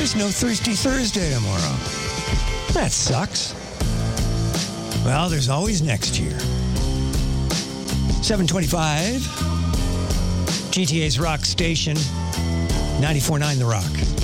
There's no Thirsty Thursday tomorrow. That sucks. Well, there's always next year. 725, GTA's Rock Station, 94.9 The Rock.